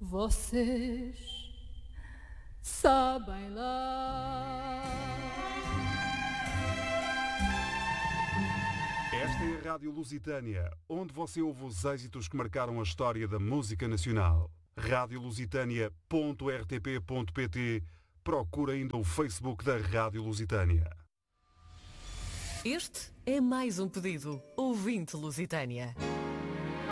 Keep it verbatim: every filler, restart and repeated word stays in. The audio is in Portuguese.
Vocês sabem lá. Esta é a Rádio Lusitânia, onde você ouve os êxitos que marcaram a história da música nacional. rádio lusitânia ponto r t p ponto p t. Procura ainda o Facebook da Rádio Lusitânia. Este é mais um pedido. Ouvinte Lusitânia.